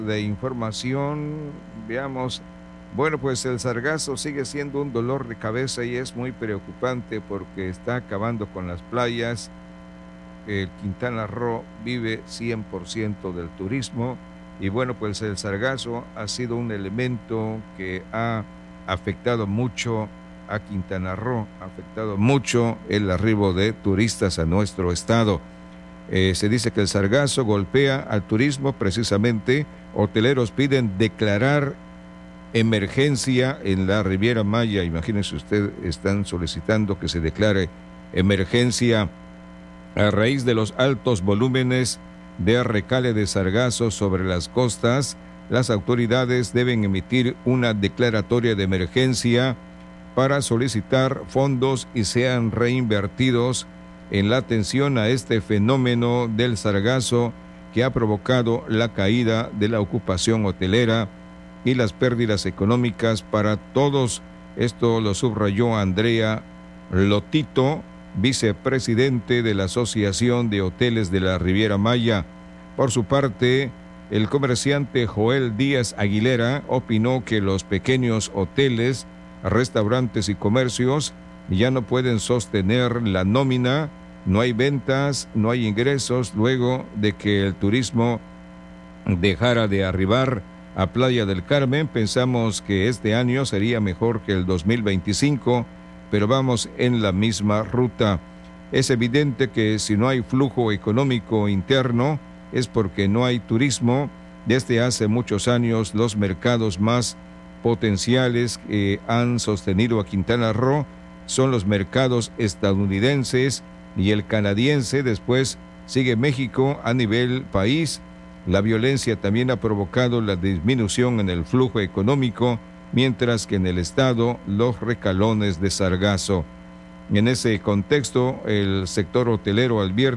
De información, veamos. Bueno, pues el sargazo sigue siendo un dolor de cabeza y es muy preocupante porque está acabando con las playas. El Quintana Roo vive 100% del turismo y bueno, pues el sargazo ha sido un elemento que ha afectado mucho a Quintana Roo, ha afectado mucho el arribo de turistas a nuestro estado. Se dice que el sargazo golpea al turismo precisamente. Hoteleros piden declarar emergencia en la Riviera Maya. Imagínense usted, están solicitando que se declare emergencia a raíz de los altos volúmenes de recale de sargazo sobre las costas. Las autoridades deben emitir una declaratoria de emergencia para solicitar fondos y sean reinvertidos en la atención a este fenómeno del sargazo que ha provocado la caída de la ocupación hotelera y las pérdidas económicas para todos. Esto lo subrayó Andrea Lotito, vicepresidente de la Asociación de Hoteles de la Riviera Maya. Por su parte, el comerciante Joel Díaz Aguilera opinó que los pequeños hoteles, restaurantes y comercios ya no pueden sostener la nómina. No hay ventas, no hay ingresos luego de que el turismo dejara de arribar a Playa del Carmen. Pensamos que este año sería mejor que el 2025, pero vamos en la misma ruta. Es evidente que si no hay flujo económico interno es porque no hay turismo. Desde hace muchos años los mercados más potenciales que han sostenido a Quintana Roo son los mercados estadounidenses y el canadiense. Después sigue México a nivel país. La violencia también ha provocado la disminución en el flujo económico, mientras que en el estado los recalones de sargazo. En ese contexto, el sector hotelero advierte